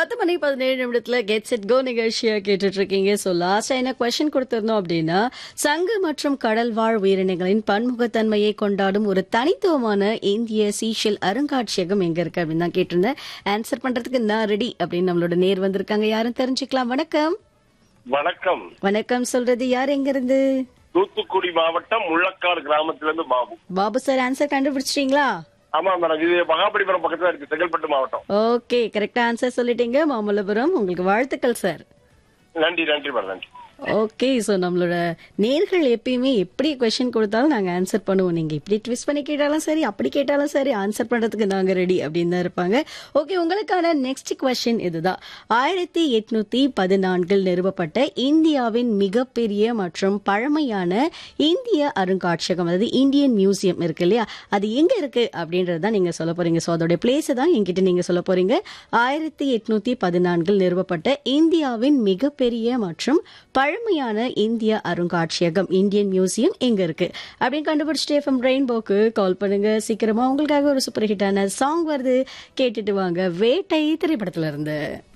10:17 get set go நிகழ்ச்சியா கேட்டுட்டு இருக்கீங்க. ஸோ லாஸ்டா என்ன கொஸ்டின் கொடுத்திருந்தோம் அப்படின்னா, சங்கு மற்றும் கடல் வாழ் உயிரினங்களின் பன்முகத்தன்மையை கொண்டாடும் ஒரு தனித்துவமான இந்திய சீஷெல் அருங்காட்சியகம் எங்க இருக்கு அப்படின்னு தான் கேட்டிருந்தேன். ஆன்சர் பண்றதுக்கு நான் ரெடி அப்படின்னு நம்மளோட நேர் வந்திருக்காங்க. யாரும் தெரிஞ்சுக்கலாம். வணக்கம். வணக்கம். வணக்கம் சொல்றது யார், எங்க இருந்து? தூத்துக்குடி மாவட்டம் முள்ளக்காடு கிராமத்திலிருந்து பாபு. பாபு சார், ஆன்சர் கண்டுபிடிச்சிட்டீங்களா? ஆமா மேடம், இது மகாபலிபுரம் பக்கத்துல இருக்கு, செங்கல்பட்டு மாவட்டம். ஓகே, கரெக்டா ஆன்சர் சொல்லிட்டீங்க. மாமல்லபுரம். உங்களுக்கு வாழ்த்துக்கள் சார். நன்றி நன்றி மேடம், நன்றி. ஓகே, ஸோ நம்மளோட நேர்கள் எப்பயுமே எப்படி கொஸ்டின் கொடுத்தாலும் நாங்கள் ஆன்சர் பண்ணுவோம். நீங்கள் இப்படி ட்விஸ்ட் பண்ணி கேட்டாலும் சரி, அப்படி கேட்டாலும் சரி, ஆன்சர் பண்ணுறதுக்கு நாங்கள் ரெடி அப்படின்னு தான் இருப்பாங்க. ஓகே, உங்களுக்கான நெக்ஸ்ட் கொஸ்டின் இதுதான். 1814 நிறுவப்பட்ட இந்தியாவின் மிகப்பெரிய மற்றும் பழமையான இந்திய அருங்காட்சியகம், அதாவது இந்தியன் மியூசியம் இருக்கு இல்லையா, அது எங்க இருக்கு அப்படின்றது தான் நீங்க சொல்ல போறீங்க. ஸோ அதோட பிளேஸ் தான் என்கிட்ட நீங்க சொல்ல போறீங்க. 1814 நிறுவப்பட்ட இந்தியாவின் மிகப்பெரிய மற்றும் பழமையான இந்திய அருங்காட்சியகம், இந்தியன் மியூசியம் எங்க இருக்கு அப்படின்னு கண்டுபிடிச்சிட்டு எஃப்எம் ரெயின்போக்கு கால் பண்ணுங்க. சீக்கிரமா உங்களுக்காக ஒரு சூப்பர் ஹிட்டான சாங் வருது, கேட்டுட்டு வாங்க. வேட்டை திரைப்படத்துல இருந்து.